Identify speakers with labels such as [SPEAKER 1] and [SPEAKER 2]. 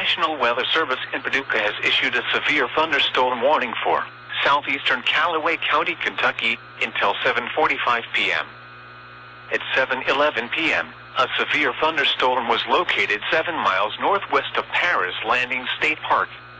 [SPEAKER 1] National Weather Service in Paducah has issued a severe thunderstorm warning for southeastern Callaway County, Kentucky, until 7:45 p.m. At 7:11 p.m., a severe thunderstorm was located 7 miles northwest of Paris Landing State Park.